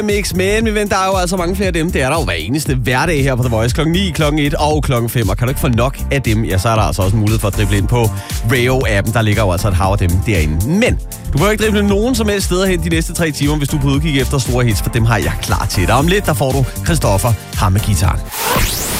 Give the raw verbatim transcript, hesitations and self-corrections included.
Mix, men vi venter, der er jo altså mange flere af dem. Det er der jo hver eneste hverdag her på The Voice. Klokken ni, klokken et og klokken fem. Og kan du ikke få nok af dem, ja, så er der altså også en mulighed for at drible ind på Rayo-appen. Der ligger jo altså et hav af dem derinde. Men du behøver ikke drible nogen som helst steder hen de næste tre timer, hvis du er på udkig efter store hits, for dem har jeg klar til dig. Om lidt, der får du Christoffer, ham med guitaren.